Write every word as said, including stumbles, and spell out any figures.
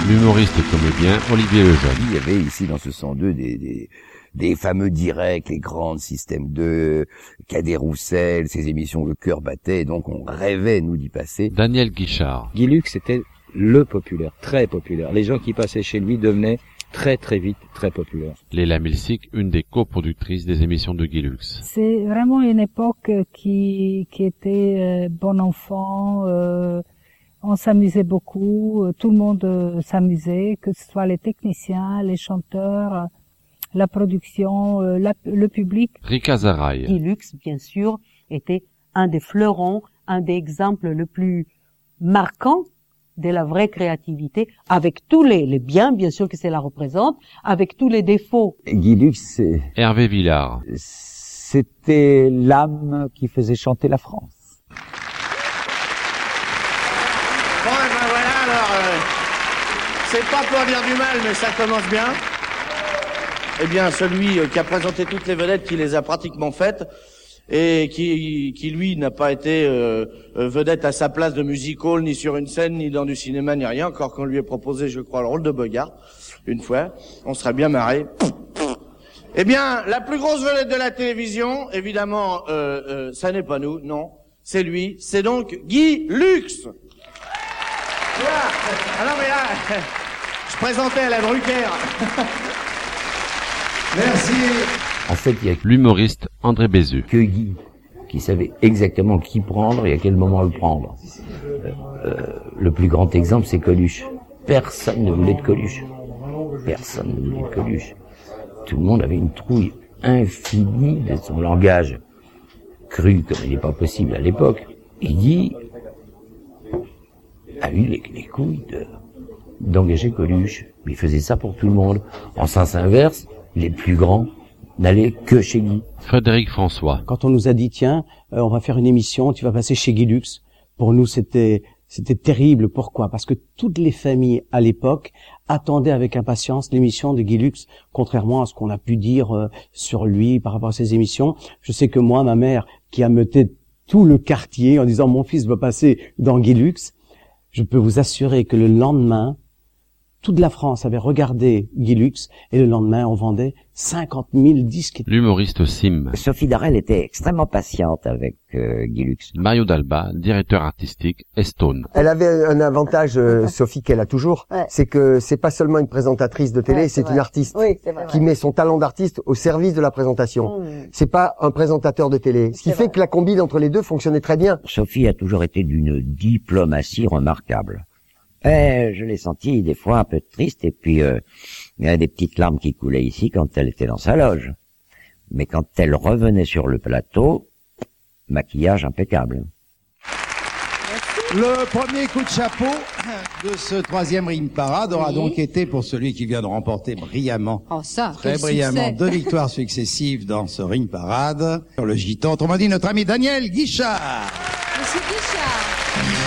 L'humoriste et comédien Olivier Lejeune. Il y avait ici dans ce cent deux des, des, des fameux directs, les grandes Système deux, Cadet Roussel, ces émissions où le cœur battait, donc on rêvait, nous, d'y passer. Daniel Guichard. Guy Lux était le populaire, très populaire. Les gens qui passaient chez lui devenaient très très vite très populaires. Léla Milsic, une des coproductrices des émissions de Guy Lux. C'est vraiment une époque qui, qui était euh, bon enfant, euh, on s'amusait beaucoup, euh, tout le monde euh, s'amusait, que ce soit les techniciens, les chanteurs, euh, la production, euh, la, le public. Rika Zaraï. Guy Lux, bien sûr, était un des fleurons, un des exemples le plus marquants de la vraie créativité, avec tous les, les biens, bien sûr que cela représente, avec tous les défauts. Guy Lux, c'est... Hervé Villard. C'était l'âme qui faisait chanter la France. Bon, et ben voilà, alors, euh, c'est pas pour dire du mal, mais ça commence bien. Eh bien, celui euh, qui a présenté toutes les vedettes, qui les a pratiquement faites, et qui, qui lui, n'a pas été euh, vedette à sa place de music hall, ni sur une scène, ni dans du cinéma, ni rien, encore qu'on lui ait proposé, je crois, le rôle de Bogart, une fois. On serait bien marré. Eh bien, la plus grosse vedette de la télévision, évidemment, euh, euh, ça n'est pas nous, non, c'est lui, c'est donc Guy Lux. Voilà. Ah non, mais là, je présentais à la Drucker. Merci. En fait, il y a L'humoriste André Bézu. que Guy qui savait exactement qui prendre et à quel moment le prendre. Euh, euh, le plus grand exemple, c'est Coluche. Personne ne voulait de Coluche. Personne ne voulait de Coluche. Tout le monde avait une trouille infinie de son langage cru, comme il n'est pas possible à l'époque. Et Guy a eu les, les couilles de, d'engager Coluche. Mais il faisait ça pour tout le monde. En sens inverse, les plus grands n'allaient que chez Guy. Frédéric François. Quand on nous a dit, tiens, euh, on va faire une émission, tu vas passer chez Guy Lux, pour nous c'était c'était terrible. Pourquoi? Parce que toutes les familles à l'époque attendaient avec impatience l'émission de Guy Lux, contrairement à ce qu'on a pu dire euh, sur lui par rapport à ses émissions. Je sais que moi, ma mère, qui a meuté tout le quartier en disant mon fils va passer dans Guy Lux, je peux vous assurer que le lendemain, toute la France avait regardé Guy Lux et le lendemain, on vendait cinquante mille disques. L'humoriste Sim. Sophie Darel était extrêmement patiente avec euh, Guy Lux. Mario Dalba, directeur artistique, Estone. Elle avait un avantage, euh, Sophie, qu'elle a toujours, Ouais. c'est que c'est pas seulement une présentatrice de télé, Ouais, c'est c'est une vrai. artiste Oui, c'est vrai. qui met son talent d'artiste au service de la présentation. Mmh. C'est pas un présentateur de télé. Ce qui C'est fait vrai. que la combine entre les deux fonctionnait très bien. Sophie a toujours été d'une diplomatie remarquable. Eh, je l'ai sentie des fois un peu triste et puis euh, il y a des petites larmes qui coulaient ici quand elle était dans sa loge. Mais quand elle revenait sur le plateau, maquillage impeccable. Le premier coup de chapeau de ce troisième Ring Parade aura Oui. donc été pour celui qui vient de remporter brillamment, Oh ça, très quel brillamment, succès. deux victoires successives dans ce Ring Parade. Sur le gitan, autrement dit notre ami Daniel Guichard. Monsieur Guichard.